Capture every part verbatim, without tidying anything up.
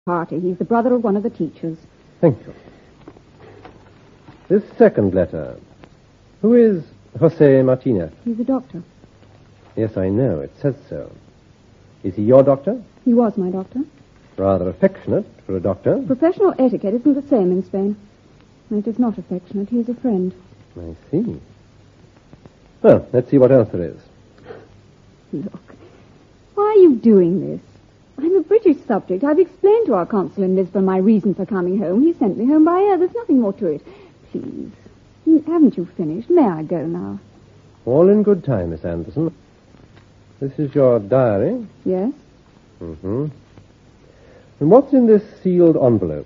party. He's the brother of one of the teachers. Thank you. This second letter. Who is Jose Martinez? He's a doctor. Yes, I know. It says so. Is he your doctor? He was my doctor. Rather affectionate for a doctor. Professional etiquette isn't the same in Spain. And it is not affectionate. He's a friend. I see. Well, let's see what else there is. Look, why are you doing this? I'm a British subject. I've explained to our consul in Lisbon my reason for coming home. He sent me home by air. There's nothing more to it. Please. Haven't you finished? May I go now? All in good time, Miss Anderson. This is your diary? Yes. Mm-hmm. And what's in this sealed envelope?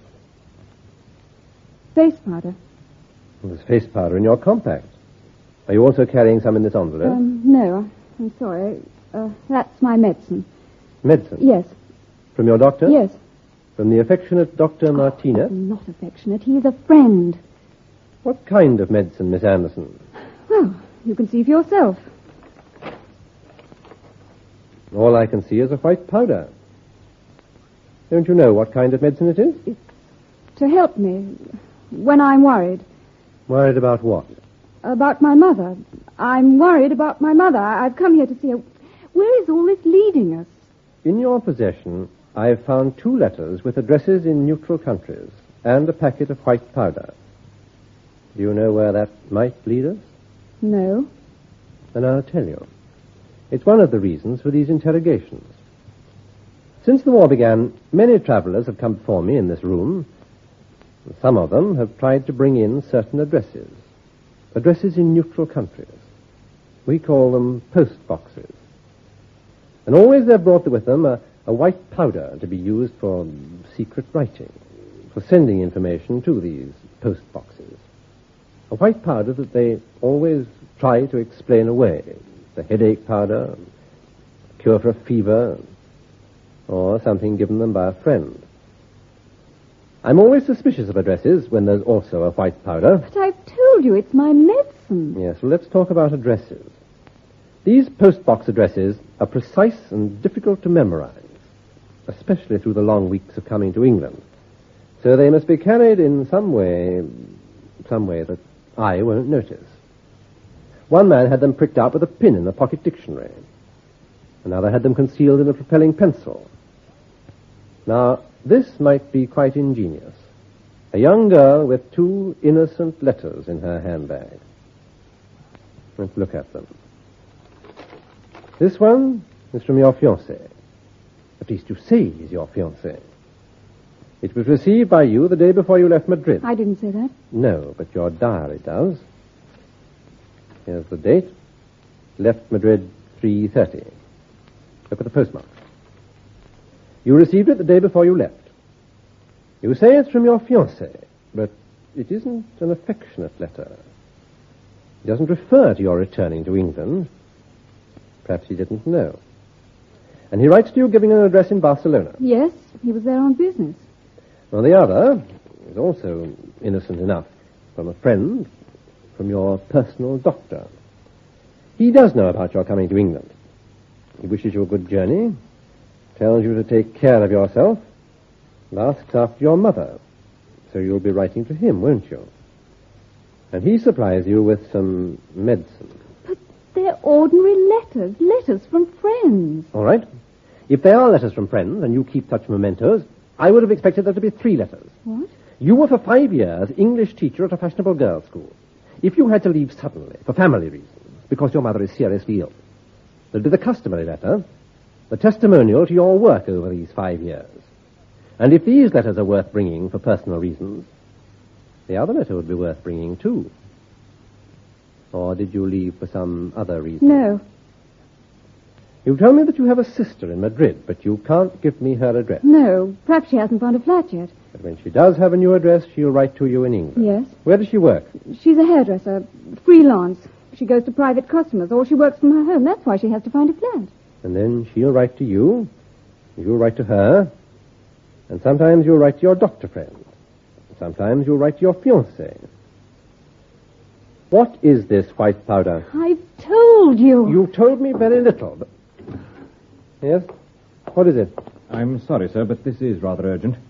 Face powder. There's face powder in your compact. Are you also carrying some in this envelope? Um, no, I'm sorry. Uh, that's my medicine. Medicine? Yes. From your doctor? Yes. From the affectionate Doctor Martinez? Oh, not affectionate. He's a friend. What kind of medicine, Miss Anderson? Well, you can see for yourself. All I can see is a white powder. Don't you know what kind of medicine it is? It's to help me when I'm worried. Worried about what? About my mother. I'm worried about my mother. I've come here to see her. Where is all this leading us? In your possession, I have found two letters with addresses in neutral countries and a packet of white powder. Do you know where that might lead us? No. Then I'll tell you. It's one of the reasons for these interrogations. Since the war began, many travelers have come before me in this room. Some of them have tried to bring in certain addresses. Addresses in neutral countries. We call them post boxes. And always they've brought with them a, a white powder to be used for secret writing, for sending information to these post boxes. A white powder that they always try to explain away. The headache powder, cure for a fever, or something given them by a friend. I'm always suspicious of addresses when there's also a white powder. But I've told you it's my medicine. Yes, well, let's talk about addresses. These postbox addresses are precise and difficult to memorize, especially through the long weeks of coming to England. So they must be carried in some way, some way that I won't notice. One man had them pricked out with a pin in a pocket dictionary. Another had them concealed in a propelling pencil. Now, this might be quite ingenious. A young girl with two innocent letters in her handbag. Let's look at them. This one is from your fiancé. At least you say he's your fiancé. It was received by you the day before you left Madrid. I didn't say that. No, but your diary does. Here's the date. Left Madrid three thirty. Look at the postmark. You received it the day before you left. You say it's from your fiancé, but it isn't an affectionate letter. It doesn't refer to your returning to England. Perhaps he didn't know. And he writes to you giving an address in Barcelona. Yes, he was there on business. Well, the other is also innocent enough. From a friend, from your personal doctor. He does know about your coming to England. He wishes you a good journey, tells you to take care of yourself, and asks after your mother. So you'll be writing to him, won't you? And he supplies you with some medicine. But they're ordinary letters, letters from friends. All right. If they are letters from friends, and you keep such mementos, I would have expected there to be three letters. What? You were for five years English teacher at a fashionable girls' school. If you had to leave suddenly, for family reasons, because your mother is seriously ill, there'd be the customary letter, the testimonial to your work over these five years. And if these letters are worth bringing for personal reasons, the other letter would be worth bringing too. Or did you leave for some other reason? No. You tell me that you have a sister in Madrid, but you can't give me her address. No, perhaps she hasn't found a flat yet. But when she does have a new address, she'll write to you in England. Yes. Where does she work? She's a hairdresser, freelance. She goes to private customers, or she works from her home. That's why she has to find a flat. And then she'll write to you, you'll write to her, and sometimes you'll write to your doctor friend. Sometimes you'll write to your fiancé. What is this white powder? I've told you. You've told me very little, but... Yes? What is it? I'm sorry, sir, but this is rather urgent.